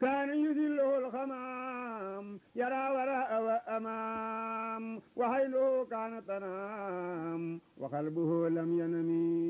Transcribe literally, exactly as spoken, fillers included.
كان يذله الغمام يرى وراء وأمام وحيله كان تنام وقلبه لم ينم